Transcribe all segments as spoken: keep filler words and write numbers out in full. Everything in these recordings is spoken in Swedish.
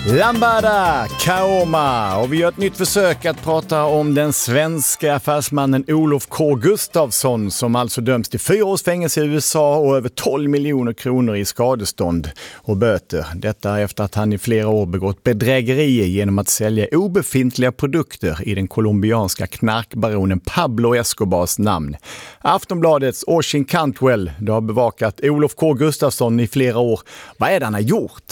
Lambada, Kaoma, och vi gör ett nytt försök att prata om den svenska affärsmannen Olof K. Gustafsson som alltså döms till fyra års fängelse i U S A och över tolv miljoner kronor i skadestånd och böter. Detta efter att han i flera år begått bedrägerier genom att sälja obefintliga produkter i den colombianska knarkbaronen Pablo Escobars namn. Aftonbladets Oshin Cantwell har bevakat Olof K. Gustafsson i flera år. Vad är det han har gjort?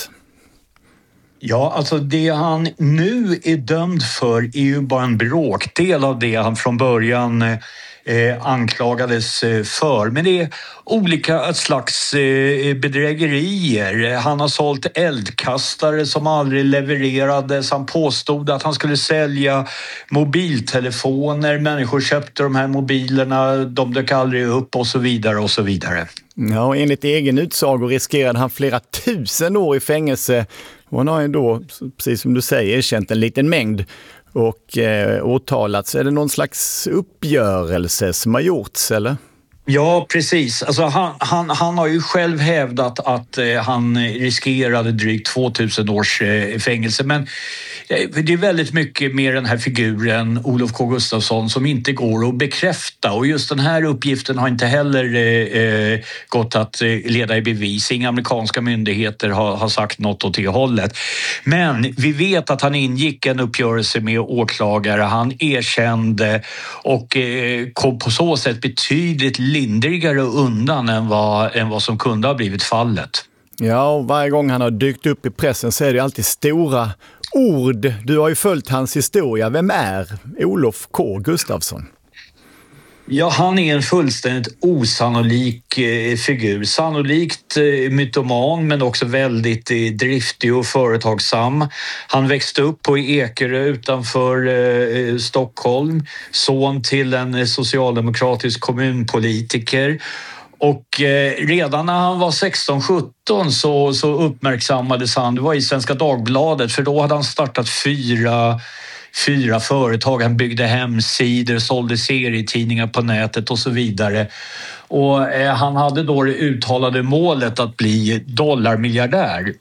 Ja, alltså det han nu är dömd för är ju bara en bråkdel av det han från början eh, anklagades för. Men det är olika slags eh, bedrägerier. Han har sålt eldkastare som aldrig levererades. Han påstod att han skulle sälja mobiltelefoner. Människor köpte de här mobilerna, de dök aldrig upp och så vidare och så vidare. Ja, och enligt egen utsago riskerade han flera tusen år i fängelse. Och han har ju då, precis som du säger, erkänt en liten mängd och eh, åtalats. Är det någon slags uppgörelse som har gjorts, eller? Ja, precis. Alltså han, han, han har ju själv hävdat att eh, han riskerade drygt tvåtusen års eh, fängelse. Men eh, det är väldigt mycket med den här figuren, Olof K. Gustafsson, som inte går att bekräfta. Och just den här uppgiften har inte heller eh, gått att eh, leda i bevis. Inga amerikanska myndigheter har, har sagt något åt det hållet. Men vi vet att han ingick en uppgörelse med åklagare. Han erkände och eh, kom på så sätt betydligt lindrigare undan än vad, än vad som kunde ha blivit fallet. Ja, och varje gång han har dykt upp i pressen så är det alltid stora ord. Du har ju följt hans historia. Vem är Olof K. Gustafsson? Ja, han är en fullständigt osannolik eh, figur. Sannolikt eh, mytoman, men också väldigt eh, driftig och företagsam. Han växte upp på Ekerö utanför eh, Stockholm. Son till en eh, socialdemokratisk kommunpolitiker. Och eh, redan när han var sexton sjutton så, så uppmärksammades han. Det var i Svenska Dagbladet, för då hade han startat fyra... Fyra företag, han byggde hemsidor, sålde serietidningar på nätet och så vidare. Och eh, han hade då det uttalade målet att bli dollarmiljardär.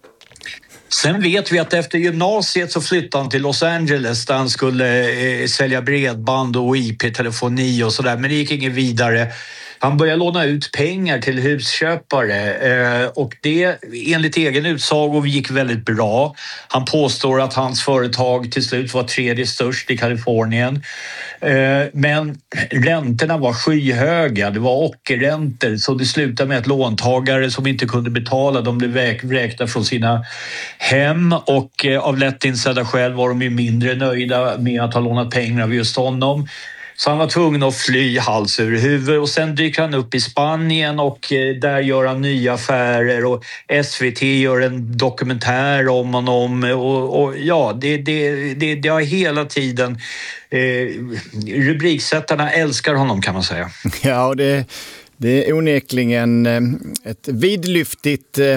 Sen vet vi att efter gymnasiet så flyttade han till Los Angeles där han skulle eh, sälja bredband och I P-telefoni och sådär. Men det gick inget vidare. Han började låna ut pengar till husköpare eh, och det enligt egen utsago gick väldigt bra. Han påstår att hans företag till slut var tredje störst i Kalifornien. Eh, men räntorna var skyhöga, det var ockerräntor, så det slutade med att låntagare som inte kunde betala, de blev vräkta från sina hem, och eh, av lätt insedda skäl var de ju mindre nöjda med att ha lånat pengar av just honom. Så han var tvungen att fly hals över huvud, och sen dyker han upp i Spanien och där gör han nya affärer, och S V T gör en dokumentär om honom, och, och ja, det, det, det, det har hela tiden eh, rubriksättarna älskar honom, kan man säga. Ja, och det, det är onekligen ett vidlyftigt